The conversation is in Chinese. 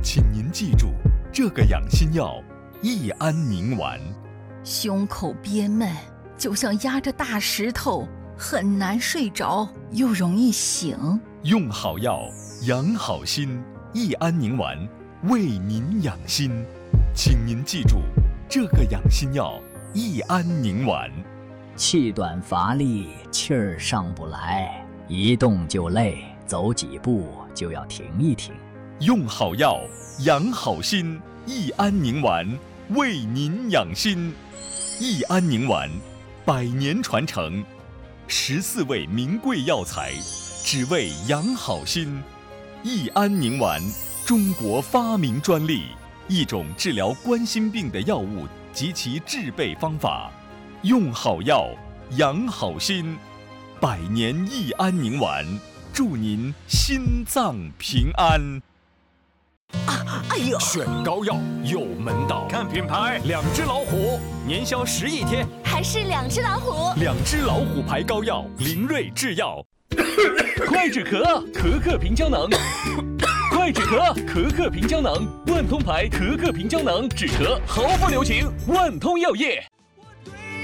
请您记住，这个养心药益安宁丸。 胸口憋闷，就像压着大石头，很难睡着，又容易醒。 用好药，养好心，益安宁丸为您养心。请您记住，这个养心药益安宁丸。 气短乏力，气儿上不来，一动就累，走几步就要停一停。 用好药，养好心，益安宁丸为您养心。益安宁丸100年传承，14味名贵药材，只为养好心。益安宁丸，中国发明专利，一种治疗冠心病的药物及其制备方法。用好药，养好心，100年益安宁丸，祝您心脏平安。 哎呦！ 选膏药有门道，看品牌，2只老虎，年销10亿天， 还是2只老虎 ？2只老虎牌膏药，灵瑞制药。快止咳，咳咳平胶囊。快止咳，咳咳平胶囊，万通牌咳咳平胶囊，止咳毫不留情，万通药业。